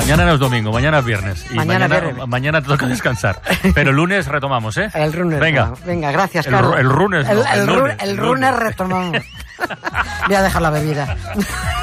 Mañana no es domingo, mañana es viernes. Y mañana te toca descansar. Pero el lunes retomamos, ¿eh? El lunes. Venga. Venga, gracias, Carlos. El lunes no. El lunes retomamos. Voy a dejar la bebida.